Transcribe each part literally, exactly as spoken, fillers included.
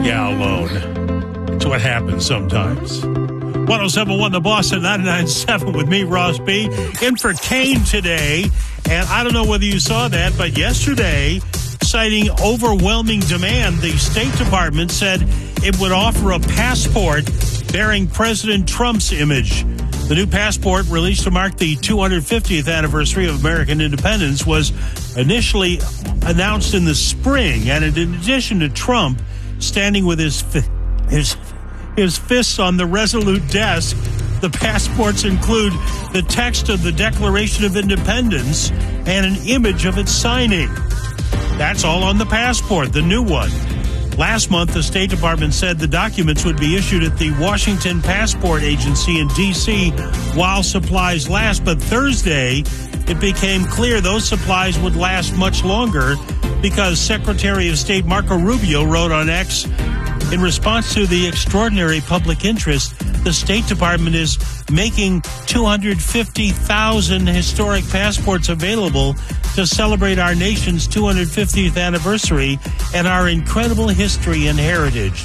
Yeah, alone. It's what happens sometimes. one oh seven point one The Boss at ninety-nine point seven with me, Ross B. In for Kane today. And I don't know whether you saw that, but yesterday, citing overwhelming demand, the State Department said it would offer a passport bearing President Trump's image. The new passport, released to mark the two hundred fiftieth anniversary of American independence, was initially announced in the spring. And in addition to Trump standing with his his his fists on the Resolute desk, the passports include the text of the Declaration of Independence and an image of its signing. That's all on the passport, the new one. Last month, the State Department said the documents would be issued at the Washington Passport Agency in D C while supplies last. But Thursday, it became clear those supplies would last much longer because Secretary of State Marco Rubio wrote on X, in response to the extraordinary public interest, the State Department is making two hundred fifty thousand historic passports available to celebrate our nation's two hundred fiftieth anniversary and our incredible history and heritage.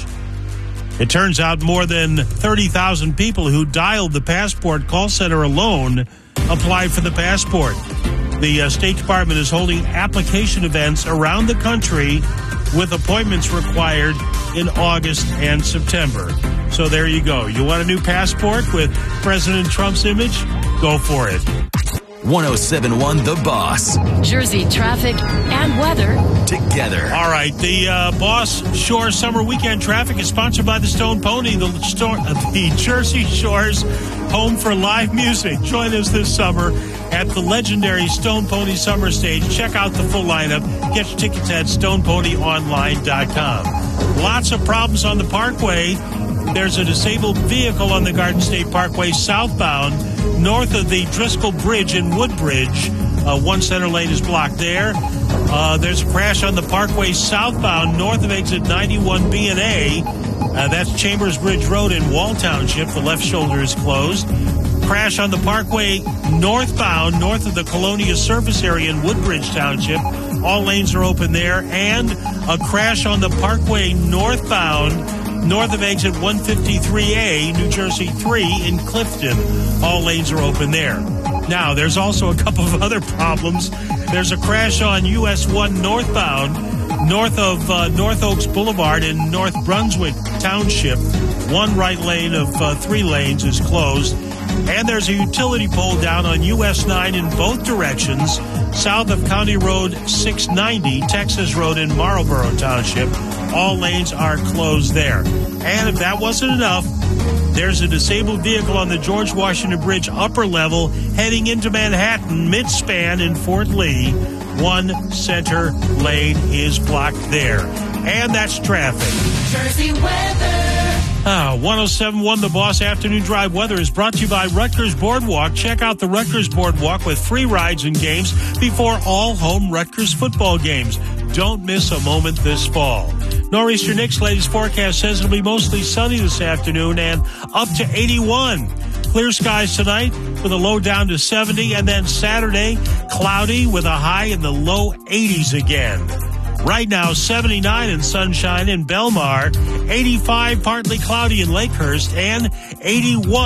It turns out more than thirty thousand people who dialed the passport call center alone applied for the passport. The uh, State Department is holding application events around the country with appointments required in August and September. So there you go. You want a new passport with President Trump's image? Go for it. one oh seven point one The Boss. Jersey traffic and weather together. All right. The uh, Boss Shore Summer Weekend Traffic is sponsored by the Stone Pony, the, store, uh, the Jersey Shore's home for live music. Join us this summer at the legendary Stone Pony Summer Stage. Check out the full lineup. Get your tickets at stone pony online dot com. Lots of problems on the Parkway. There's a disabled vehicle on the Garden State Parkway southbound, north of the Driscoll Bridge in Woodbridge. Uh, one center lane is blocked there. Uh, there's a crash on the Parkway southbound, north of exit ninety-one B and A. Uh, that's Chambers Bridge Road in Wall Township. The left shoulder is closed. Crash on the Parkway northbound, north of the Colonia surface area in Woodbridge Township. All lanes are open there. And a crash on the Parkway northbound, north of exit one fifty-three A, New Jersey three in Clifton. All lanes are open there. Now, there's also a couple of other problems. There's a crash on U S one northbound, north of uh, North Oaks Boulevard in North Brunswick Township. One right lane of uh, three lanes is closed. And there's a utility pole down on U S nine in both directions, south of County Road six ninety, Texas Road in Marlboro Township. All lanes are closed there. And if that wasn't enough, there's a disabled vehicle on the George Washington Bridge upper level heading into Manhattan mid-span in Fort Lee. One center lane is blocked there. And that's traffic. Jersey weather. Ah, one oh seven point one The Boss Afternoon Drive weather is brought to you by Rutgers Boardwalk. Check out the Rutgers Boardwalk with free rides and games before all home Rutgers football games. Don't miss a moment this fall. Nor'easter Nick's latest forecast says it'll be mostly sunny this afternoon and up to eighty-one. Clear skies tonight with a low down to seventy, and then Saturday, cloudy with a high in the low eighties again. Right now, seventy-nine and sunshine in Belmar, eighty-five partly cloudy in Lakehurst, and eighty-one